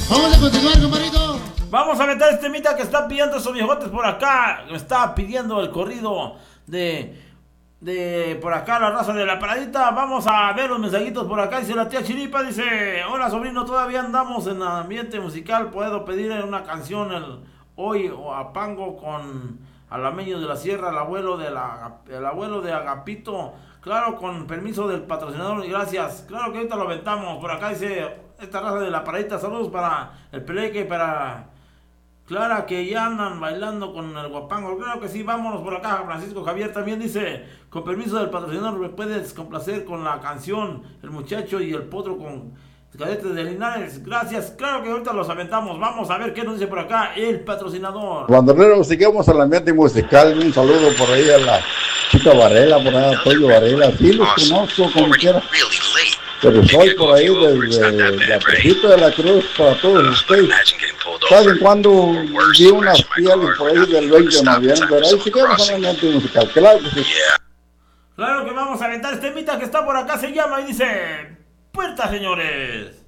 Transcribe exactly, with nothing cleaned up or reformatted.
Vamos a continuar, compadrito. Vamos a meter este mita que está pidiendo esos viejotes por acá. Me está pidiendo el corrido de... De por acá la raza de la paradita. Vamos a ver los mensajitos por acá. Dice la tía Chiripa, dice: hola sobrino, todavía andamos en ambiente musical. Puedo pedir una canción el, hoy o a Pango con Alameño de la Sierra, el abuelo de la, el abuelo de Agapito. Claro, con permiso del patrocinador, gracias. Claro que ahorita lo aventamos. Por acá dice esta raza de la paradita. Saludos para el Peleque y para Clara, que ya andan bailando con el guapango. Claro que sí, vámonos por acá. Francisco Javier también dice: con permiso del patrocinador, ¿me puedes complacer con la canción El Muchacho y el Potro con Cadetes de Linares? Gracias. Claro que ahorita los aventamos. Vamos a ver qué nos dice por acá el patrocinador. Bandolero, sigamos al ambiente musical. Un saludo por ahí a la chica Varela, por ahí a Toyo Varela. Sí, los conozco como quiera. Pero soy por ahí desde la Trujito de la Cruz para todos ustedes. ¿Saben cuándo vi unas pieles por ahí del veinte de noviembre? Pero ahí sigamos al ambiente musical. Claro que sí. Claro que vamos a aventar este mita que está por acá. Se llama y dice: puerta, señores.